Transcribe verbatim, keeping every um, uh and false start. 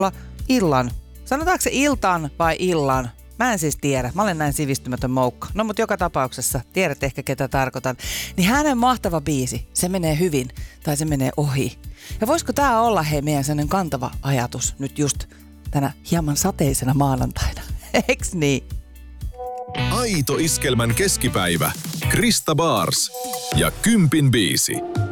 illan. Sanotaanko se iltaan vai illan? Mä en siis tiedä. Mä olen näin sivistymätön moukka. No mutta joka tapauksessa, tiedät ehkä ketä tarkoitan. Niin hänen mahtava biisi, se menee hyvin tai se menee ohi. Ja voisiko tää olla hei meidän sellainen kantava ajatus nyt just tänä hieman sateisena maanantaina? Eiks niin? Aito iskelmän keskipäivä. Krista Bars ja Kympin biisi.